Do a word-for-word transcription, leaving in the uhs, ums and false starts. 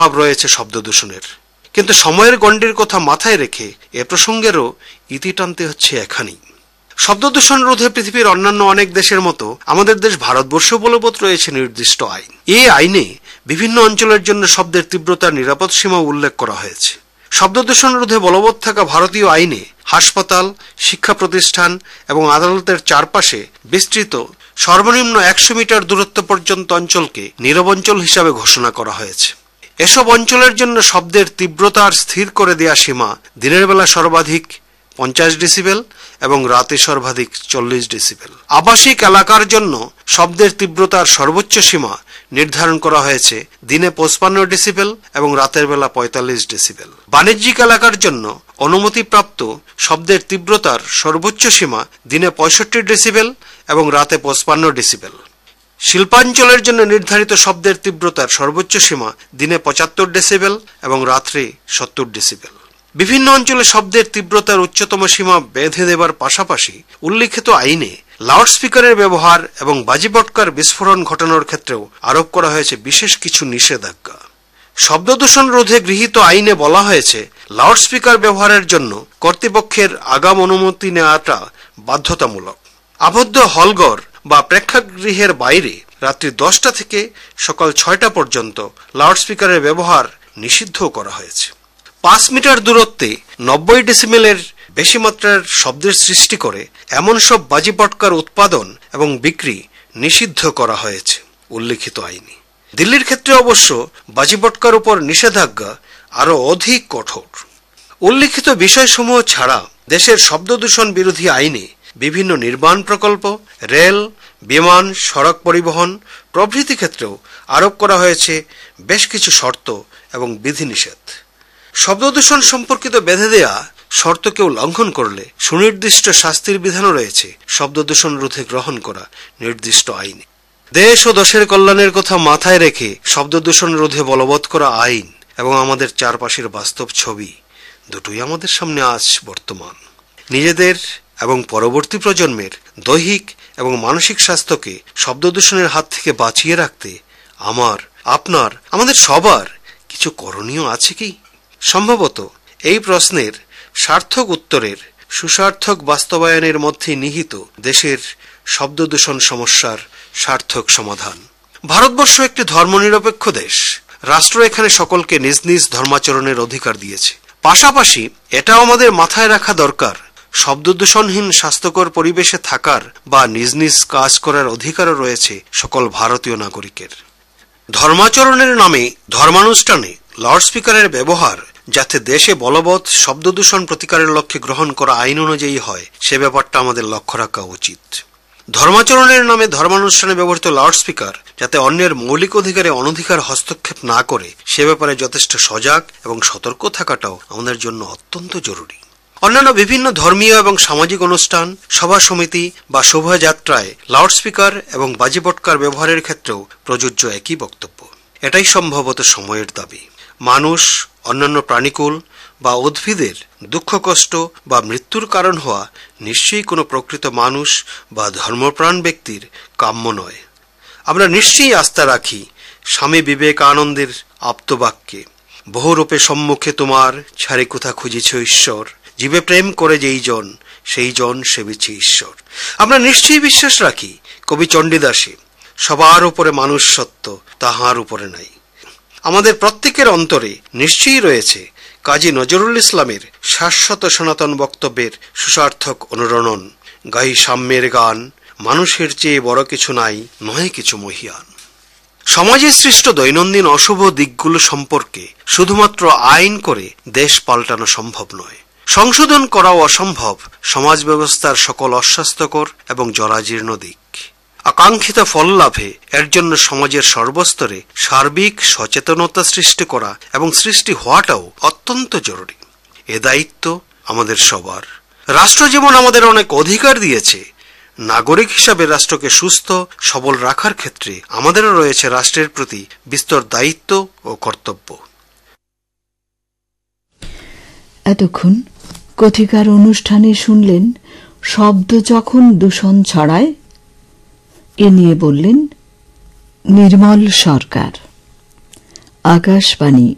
ভাব রয়েছে শব্দ দূষণের, কিন্তু সময়ের গণ্ডির কথা মাথায় রেখে এ প্রসঙ্গেরও ইতি টানতে হচ্ছে এখানেই। শব্দ দূষণ রোধে পৃথিবীর অন্যান্য অনেক দেশের মতো আমাদের দেশ ভারতবর্ষ বলবৎ রয়েছে নির্দিষ্ট আইন। এই আইনে বিভিন্ন অঞ্চলের জন্য শব্দের তীব্রতার নিরাপদ সীমা উল্লেখ করা হয়েছে। শব্দ দূষণ রোধে বলবৎ থাকা ভারতীয় আইনে হাসপাতাল, শিক্ষা প্রতিষ্ঠান এবং আদালতের চারপাশে বিস্তৃত সর্বনিম্ন একশো মিটার দূরত্ব পর্যন্ত অঞ্চলকে নীরব অঞ্চল হিসাবে ঘোষণা করা হয়েছে। এসব অঞ্চলের জন্য শব্দের তীব্রতার স্থির করে দেয়া সীমা দিনের বেলা সর্বাধিক পঞ্চাশ ডেসিবেল এবং রাতে সর্বাধিক চল্লিশ ডেসিবেল। আবাসিক এলাকার জন্য শব্দের তীব্রতার সর্বোচ্চ সীমা নির্ধারণ করা হয়েছে দিনে পঁচপান্ন ডেসিবেল এবং রাতের বেলা পঁয়তাল্লিশ ডেসিবেল। বাণিজ্যিক এলাকার জন্য অনুমতিপ্রাপ্ত শব্দের তীব্রতার সর্বোচ্চ সীমা দিনে পঁয়ষট্টি ডেসিবেল এবং রাতে পঁচপান্ন ডেসিবেল। শিল্পাঞ্চলের জন্য নির্ধারিত শব্দের তীব্রতার সর্বোচ্চ সীমা দিনে পঁচাত্তর ডেসিবেল এবং রাত্রে সত্তর ডেসিবেল। বিভিন্ন অঞ্চলে শব্দের তীব্রতার উচ্চতম সীমা বেঁধে দেবার পাশাপাশি উল্লিখিত আইনে লাউডস্পিকারের ব্যবহার এবং বাজিপটকার বিস্ফোরণ ঘটানোর ক্ষেত্রেও আরোপ করা হয়েছে বিশেষ কিছু নিষেধাজ্ঞা। শব্দ দূষণ রোধে গৃহীত আইনে বলা হয়েছে লাউডস্পিকার ব্যবহারের জন্য কর্তৃপক্ষের আগাম অনুমতি নেওয়াটা বাধ্যতামূলক। আবদ্ধ হলঘর বা প্রেক্ষাগৃহের বাইরে রাত্রি দশটা থেকে সকাল ছয়টা পর্যন্ত লাউডস্পিকারের ব্যবহার নিষিদ্ধ করা হয়েছে। পাঁচ মিটার দূরত্বে নব্বই ডেসিবেলের বেশি মাত্রার শব্দের সৃষ্টি করে এমন সব বাজিপটকার উৎপাদন এবং বিক্রি নিষিদ্ধ করা হয়েছে উল্লিখিত আইনে। দিল্লির ক্ষেত্রে অবশ্য বাজিপটকার উপর নিষেধাজ্ঞা আরো অধিক কঠোর। উল্লিখিত বিষয়সমূহ ছাড়া দেশের শব্দ দূষণ বিরোধী আইনে বিভিন্ন নির্মাণ প্রকল্প, রেল, বিমান, সড়ক পরিবহন প্রভৃতি ক্ষেত্রেও আরোপ করা হয়েছে বেশ কিছু শর্ত এবং বিধিনিষেধ। শব্দ দূষণ সম্পর্কিত বেঁধে দেয়া শর্ত কেউ লঙ্ঘন করলে সুনির্দিষ্ট শাস্তির বিধানও রয়েছে শব্দ দূষণ রোধে গ্রহণ করা নির্দিষ্ট আইনে। দেশ ও দেশের কল্যাণের কথা মাথায় রেখে শব্দ দূষণ রোধে বলবৎ করা আইন এবং আমাদের চারপাশের বাস্তব ছবি দুটোই আমাদের সামনে আজ বর্তমান। নিজেদের এবং পরবর্তী প্রজন্মের দৈহিক এবং মানসিক স্বাস্থ্যকে শব্দ দূষণের হাত থেকে বাঁচিয়ে রাখতে আমার, আপনার, আমাদের সবার কিছু করণীয় আছে কি? সম্ভবত এই প্রশ্নের সার্থক উত্তরের সুসার্থক বাস্তবায়নের মধ্যে নিহিত দেশের শব্দ দূষণ সমস্যার সার্থক সমাধান। ভারতবর্ষ একটি ধর্মনিরপেক্ষ দেশ। রাষ্ট্র এখানে সকলকে নিজ নিজ ধর্মাচরণের অধিকার দিয়েছে। পাশাপাশি এটাও আমাদের মাথায় রাখা দরকার, শব্দ দূষণহীন স্বাস্থ্যকর পরিবেশে থাকার বা নিজ নিজ কাজ করার অধিকারও রয়েছে সকল ভারতীয় নাগরিকের। ধর্মাচরণের নামে ধর্মানুষ্ঠানে লাউডস্পিকারের ব্যবহার যাতে দেশে বলবৎ শব্দ দূষণ প্রতিকারের লক্ষ্যে গ্রহণ করা আইন অনুযায়ী হয় সে ব্যাপারটা আমাদের লক্ষ্য রাখা উচিত। ধর্মাচরণের নামে ধর্মানুষ্ঠানে ব্যবহৃত লাউডস্পিকার যাতে অন্যের মৌলিক অধিকারে অনধিকার হস্তক্ষেপ না করে সে ব্যাপারে যথেষ্ট সজাগ এবং সতর্ক থাকাটাও আমাদের জন্য অত্যন্ত জরুরি। অন্যান্য বিভিন্ন ধর্মীয় এবং সামাজিক অনুষ্ঠান, সভা সমিতি বা শোভাযাত্রায় লাউডস্পিকার এবং বাজিপটকার ব্যবহারের ক্ষেত্রেও প্রযোজ্য একই বক্তব্য। এটাই সম্ভবত সময়ের দাবি। মানুষ, অন্যান্য প্রাণীকুল বা উদ্ভিদের দুঃখ কষ্ট বা মৃত্যুর কারণ হওয়া নিশ্চয়ই কোনো প্রকৃত মানুষ বা ধর্মপ্রাণ ব্যক্তির কাম্য নয়। আমরা নিশ্চয়ই আস্থা রাখি স্বামী বিবেকানন্দের আপ্তবাক্যে, বহুরূপে সম্মুখে তোমার ছাড়ে কোথা খুঁজিছ ঈশ্বর, জীবে প্রেম করে যেই জন সেই জন সেবিছে ঈশ্বর। আমরা নিশ্চয়ই বিশ্বাস রাখি কবি চণ্ডীদাসে, সবার উপরে মানুষ সত্য, তাহার উপরে নাই। আমাদের প্রত্যেকের অন্তরে নিশ্চয়ই রয়েছে কাজী নজরুল ইসলামের শাশ্বত সনাতন বক্তব্যের সুসার্থক অনুরণন, গাই সাম্যের গান, মানুষের চেয়ে বড় কিছু নাই, নয় কিছু মহিয়ান। সমাজে সৃষ্ট দৈনন্দিন অশুভ দিকগুলো সম্পর্কে শুধুমাত্র আইন করে দেশ পাল্টানো সম্ভব নয়, সংশোধন করাও অসম্ভব সমাজ ব্যবস্থার সকল অস্বাস্থ্যকর এবং জরাজীর্ণ দিক। আকাঙ্ক্ষিত ফল লাভে এর জন্য সমাজের সর্বস্তরে সার্বিক সচেতনতা সৃষ্টি করা এবং সৃষ্টি হওয়াটাও অত্যন্ত জরুরি। এ দায়িত্ব আমাদের সবার। রাষ্ট্র যেমন আমাদের অনেক অধিকার দিয়েছে, নাগরিক হিসাবে রাষ্ট্রকে সুস্থ সবল রাখার ক্ষেত্রে আমাদেরও রয়েছে রাষ্ট্রের প্রতি বিস্তর দায়িত্ব ও কর্তব্য। এতক্ষণ কথিকার অনুষ্ঠানে শুনলেন শব্দ যখন দূষণ ছড়ায়, এ নিয়ে বললেন নির্মল সরকার। আকাশবাণী